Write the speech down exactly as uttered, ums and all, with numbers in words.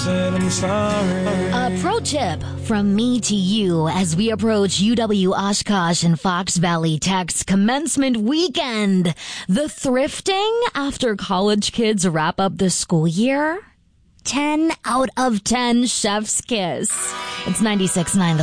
said I'm sorry. A pro tip from me to you as we approach U W Oshkosh and Fox Valley Tech's commencement weekend. The thrifting after college kids wrap up the school year? ten out of ten chef's kiss. It's ninety-six point nine